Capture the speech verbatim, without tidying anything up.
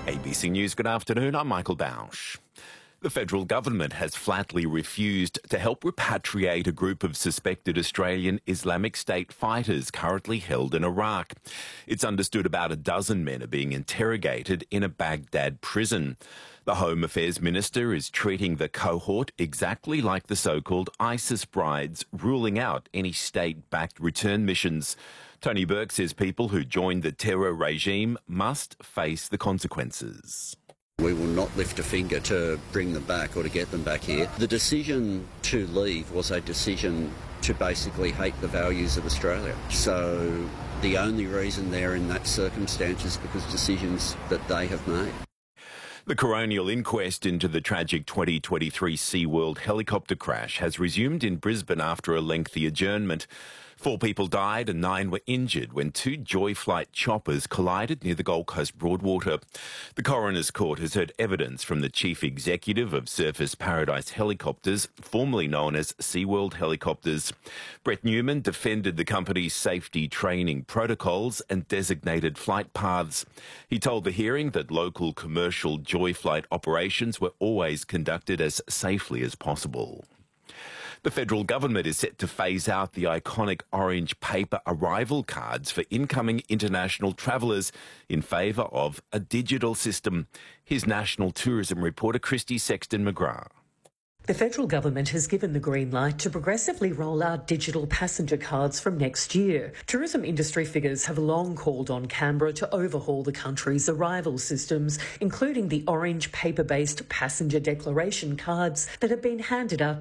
A B C News, good afternoon. I'm Michael Bausch. The federal government has flatly refused to help repatriate a group of suspected Australian Islamic State fighters currently held in Iraq. It's understood about a dozen men are being interrogated in a Baghdad prison. The Home Affairs Minister is treating the cohort exactly like the so-called ISIS brides, ruling out any state-backed return missions. Tony Burke says people who join the terror regime must face the consequences. We will not lift a finger to bring them back or to get them back here. The decision to leave was a decision to basically hate the values of Australia. So the only reason they're in that circumstance is because decisions that they have made. The coronial inquest into the tragic twenty twenty-three SeaWorld helicopter crash has resumed in Brisbane after a lengthy adjournment. Four people died and nine were injured when two Joy Flight choppers collided near the Gold Coast Broadwater. The Coroner's Court has heard evidence from the Chief Executive of Surfers Paradise Helicopters, formerly known as SeaWorld Helicopters. Brett Newman defended the company's safety training protocols and designated flight paths. He told the hearing that local commercial Joy Flight operations were always conducted as safely as possible. The federal government is set to phase out the iconic orange paper arrival cards for incoming international travellers in favour of a digital system. Here's National Tourism reporter Christy Sexton-McGrath. The federal government has given the green light to progressively roll out digital passenger cards from next year. Tourism industry figures have long called on Canberra to overhaul the country's arrival systems, including the orange paper-based passenger declaration cards that have been handed out